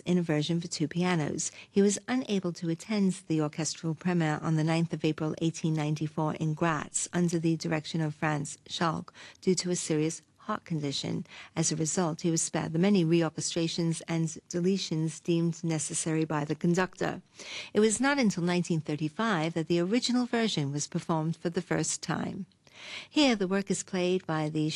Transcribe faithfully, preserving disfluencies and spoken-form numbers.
in a version for two pianos. He was unable to attend the orchestral premiere on the ninth of April eighteen ninety-four in Graz under the direction of Franz Schalk due to a serious heart condition. As a result, he was spared the many reorchestrations and deletions deemed necessary by the conductor. It was not until nineteen thirty-five that the original version was performed for the first time. Here, the work is played by the